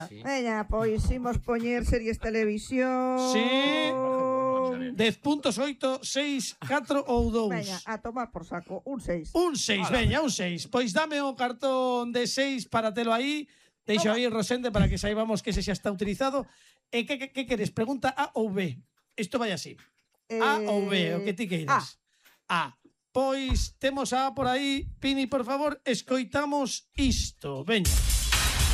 Veña, pois imos poñer series televisión. Sí. 10 puntos, 8, 6, 4 ou 2. Veña, a tomar por saco, un 6. Un 6, veña, un 6. Pois dame o cartón de 6 para telo aí. Deixo aí, Rosende, para que saibamos que ese xa está utilizado. E que queres? Pregunta A ou B? Isto vai así. A ou B, o que ti queiras. A. Pois temos a por aí. Pini, por favor, escoitamos isto. Veña.